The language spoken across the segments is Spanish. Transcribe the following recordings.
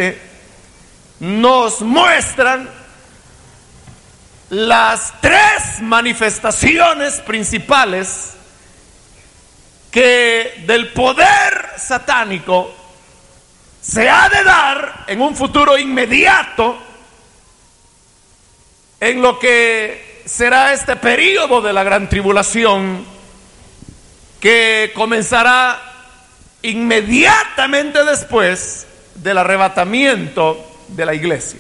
nos muestran las tres manifestaciones principales que del poder satánico se ha de dar en un futuro inmediato, en lo que será este período de la gran tribulación, que comenzará inmediatamente después del arrebatamiento de la iglesia.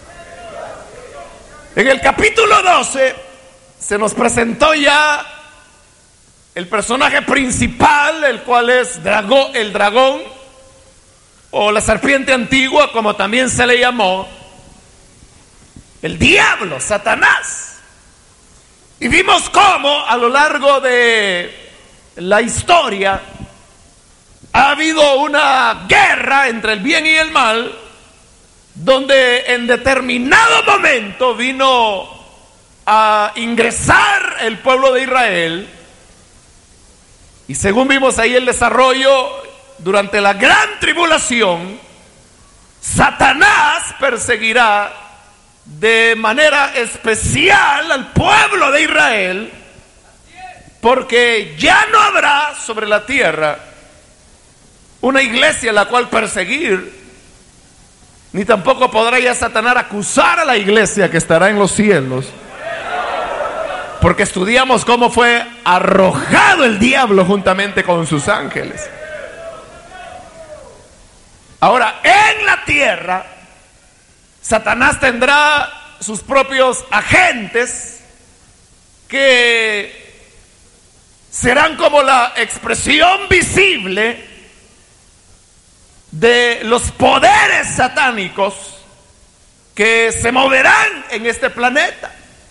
En el capítulo 12 se nos presentó ya el personaje principal, el cual es el dragón, o la serpiente antigua, como también se le llamó, el diablo, Satanás. Y vimos cómo a lo largo de la historia ha habido una guerra entre el bien y el mal, donde en determinado momento vino a ingresar el pueblo de Israel. Y según vimos ahí el desarrollo, durante la gran tribulación, Satanás perseguirá de manera especial al pueblo de Israel, porque ya no habrá sobre la tierra una iglesia a la cual perseguir, ni tampoco podrá ya Satanás acusar a la iglesia que estará en los cielos, porque estudiamos cómo fue arrojado el diablo juntamente con sus ángeles. Ahora, en la tierra, Satanás tendrá sus propios agentes que serán como la expresión visible de los poderes satánicos que se moverán en este planeta.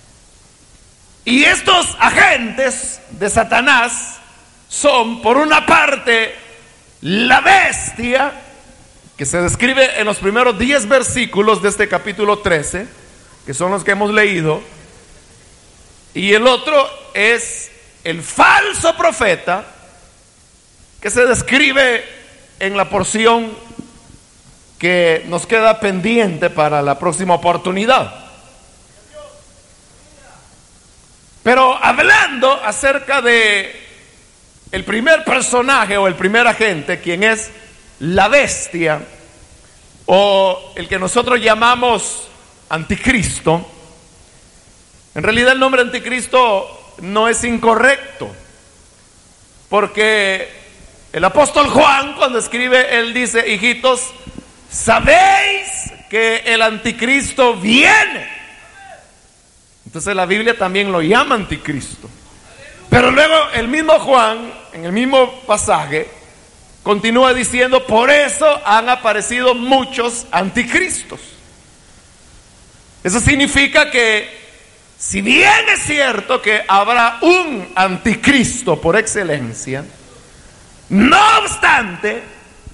Y estos agentes de Satanás son, por una parte, la bestia, que se describe en los primeros 10 versículos de este capítulo 13, que son los que hemos leído, y el otro es el falso profeta, que se describe en la porción que nos queda pendiente para la próxima oportunidad. Pero hablando acerca de el primer personaje o el primer agente, quien es la bestia, o el que nosotros llamamos anticristo, en realidad el nombre anticristo no es incorrecto, porque el apóstol Juan, cuando escribe, él dice: hijitos, sabéis que el anticristo viene. Entonces la Biblia también lo llama anticristo. Pero luego el mismo Juan, en el mismo pasaje, continúa diciendo: por eso han aparecido muchos anticristos. Eso significa que, si bien es cierto que habrá un anticristo por excelencia, no obstante,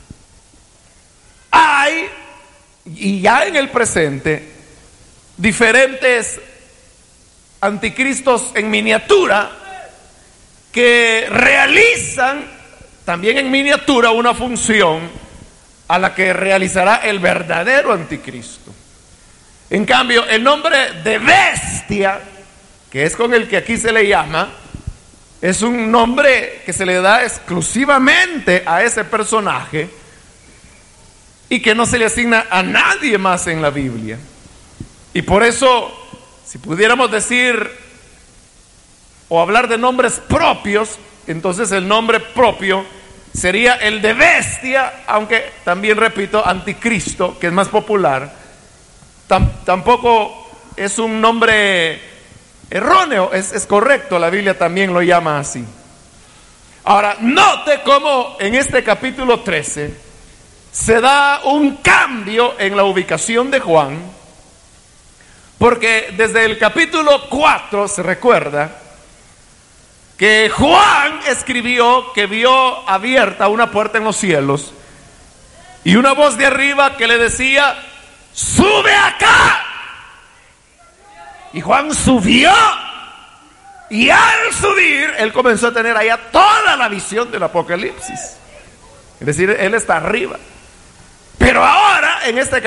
hay, y ya en el presente, diferentes anticristos en miniatura que realizan también en miniatura una función a la que realizará el verdadero anticristo. En cambio, el nombre de bestia, que es con el que aquí se le llama, es un nombre que se le da exclusivamente a ese personaje y que no se le asigna a nadie más en la Biblia. Y por eso, si pudiéramos decir o hablar de nombres propios, entonces el nombre propio sería el de bestia, aunque también, repito, anticristo, que es más popular, tampoco es un nombre erróneo, es correcto, la Biblia también lo llama así. Ahora, note cómo en este capítulo 13 se da un cambio en la ubicación de Juan, porque desde el capítulo 4 se recuerda que Juan escribió que vio abierta una puerta en los cielos y una voz de arriba que le decía: ¡sube acá! Y Juan subió, y al subir él comenzó a tener allá toda la visión del Apocalipsis. Es decir, él está arriba. Pero ahora en este